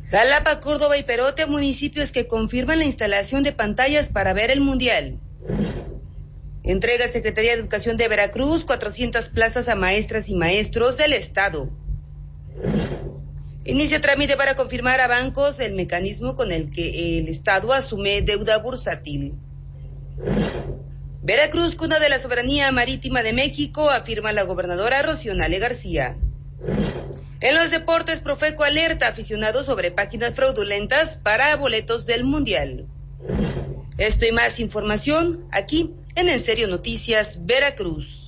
Jalapa, Córdoba y Perote, municipios que confirman la instalación de pantallas para ver el Mundial. Entrega Secretaría de Educación de Veracruz 400 plazas a maestras y maestros del estado. Inicia trámite para confirmar a bancos el mecanismo con el que el estado asume deuda bursátil. Veracruz, cuna de la soberanía marítima de México, afirma la gobernadora Rocío Nale García. En los deportes, Profeco alerta a aficionados sobre páginas fraudulentas para boletos del Mundial. Esto y más información aquí en Serio Noticias Veracruz.